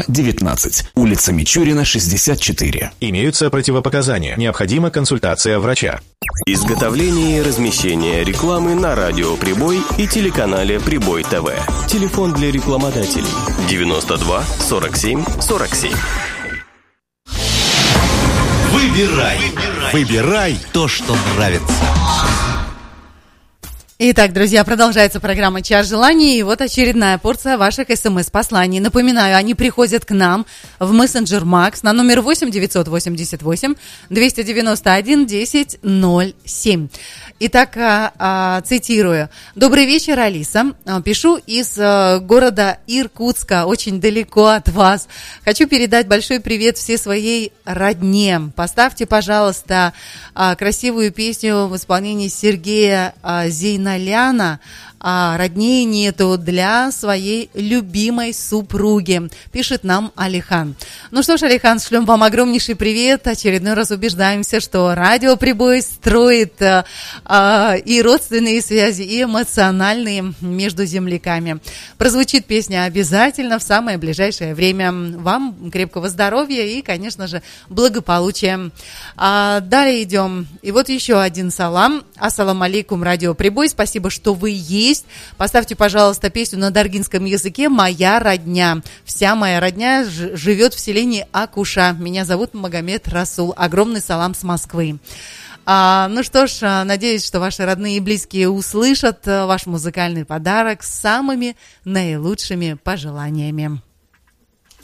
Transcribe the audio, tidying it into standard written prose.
19, улица Мичурина, 64. Имеются противопоказания. Необходима консультация врача. Изготовление и размещение рекламы на радио «Прибой» и телеканале «Прибой ТВ». Телефон для рекламодателей 92 47 47. Выбирай то, что нравится. Итак, друзья, продолжается программа «Час желаний», и вот очередная порция ваших СМС-посланий. Напоминаю, они приходят к нам в мессенджер Макс на номер 8 988 291 1007. Итак, цитирую. «Добрый вечер, Алиса. Пишу из города Иркутска, очень далеко от вас. Хочу передать большой привет всей своей родне. Поставьте, пожалуйста, красивую песню в исполнении Сергея Зейналяна «Роднее нету» для своей любимой супруги», пишет нам Алихан. Ну что ж, Алихан, шлем вам огромнейший привет. Очередной раз убеждаемся, что радио «Прибой» строит и родственные связи, и эмоциональные между земляками. Прозвучит песня обязательно в самое ближайшее время. Вам крепкого здоровья и, конечно же, благополучия. Далее идем. И вот еще один салам. Ассаламу алейкум, радио «Прибой». Спасибо, что вы есть. Поставьте, пожалуйста, песню на даргинском языке «Моя родня». Вся моя родня живет в селении Акуша. Меня зовут Магомед Расул. Огромный салам с Москвы. Ну что ж, надеюсь, что ваши родные и близкие услышат ваш музыкальный подарок с самыми наилучшими пожеланиями.